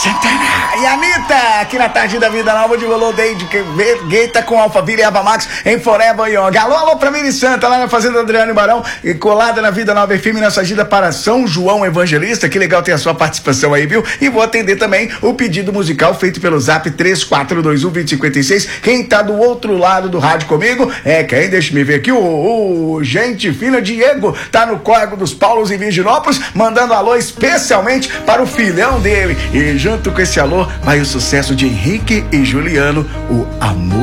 Santana e Anitta, aqui na Tarde da Vida Nova de Holiday, Gaita com Alphaville e Aba Max em Forever Young. Alô pra Miri Santa, lá na Fazenda Adriano Barão, e colada na Vida Nova FM, nessa gira para São João Evangelista. Que legal ter a sua participação aí, viu? E vou atender também o pedido musical feito pelo Zap 3421-2056. Quem tá do outro lado do rádio comigo é quem? Deixa eu me ver aqui, o gente fina Diego, tá no Córrego dos Paulos em Virginópolis, mandando alô especialmente para o filhão dele. E junto com esse alô vai o sucesso de Henrique e Juliano, o Amor.